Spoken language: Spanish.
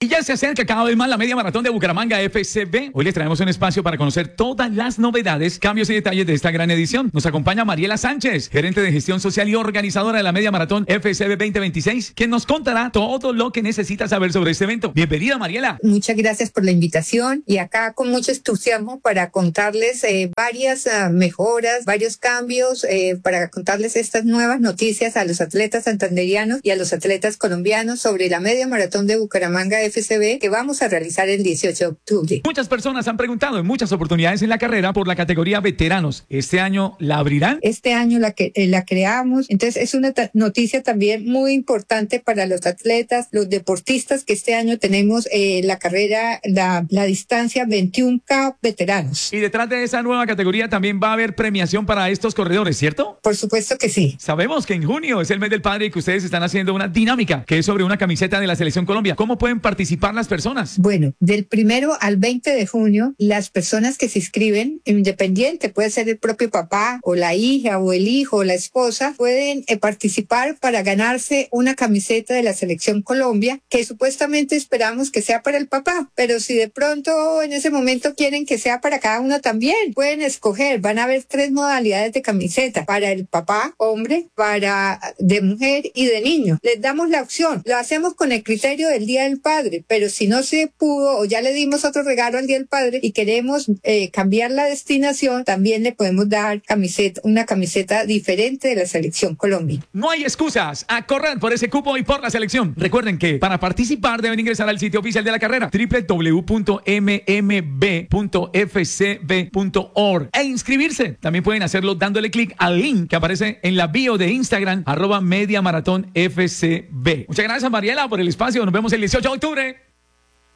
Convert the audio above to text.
Y ya se acerca cada vez más la media maratón de Bucaramanga FCB. Hoy les traemos un espacio para conocer todas las novedades, cambios y detalles de esta gran edición. Nos acompaña Mariela Sánchez, gerente de gestión social y organizadora de la media maratón FCB 2026, quien nos contará todo lo que necesita saber sobre este evento. Bienvenida, Mariela. Muchas gracias por la invitación y acá con mucho entusiasmo para contarles varias mejoras, varios cambios, para contarles estas nuevas noticias a los atletas santanderianos y a los atletas colombianos sobre la media maratón de Bucaramanga FCB que vamos a realizar el 18 de octubre. Muchas personas han preguntado en muchas oportunidades en la carrera por la categoría veteranos. ¿Este año la abrirán? Este año la creamos, entonces es una noticia también muy importante para los atletas, los deportistas, que este año tenemos la carrera, la distancia 21K veteranos. Y detrás de esa nueva categoría también va a haber premiación para estos corredores, ¿cierto? Por supuesto que sí. Sabemos que en junio es el mes del padre y que ustedes están haciendo una dinámica que es sobre una camiseta de la Selección Colombia. ¿Cómo pueden participar las personas? Bueno, del 1 al 20 de junio, las personas que se inscriben, independiente, puede ser el propio papá o la hija o el hijo o la esposa, pueden participar para ganarse una camiseta de la Selección Colombia, que supuestamente esperamos que sea para el papá, pero si de pronto en ese momento quieren que sea para cada uno también, pueden escoger. Van a haber 3 modalidades de camiseta: para el papá, hombre, para de mujer y de niño. Les damos la opción. Lo hacemos con el criterio del Día del Padre, pero si no se pudo o ya le dimos otro regalo al Día del Padre y queremos cambiar la destinación, también le podemos dar una camiseta diferente de la Selección Colombia. No hay excusas, a correr por ese cupo y por la selección. Recuerden que para participar deben ingresar al sitio oficial de la carrera, www.mmb.fcb.org, e inscribirse. También pueden hacerlo dándole clic al link que aparece en la bio de Instagram, @mediamaratonfcb. Muchas gracias, Mariela, por el espacio. Nos vemos el 18 de octubre.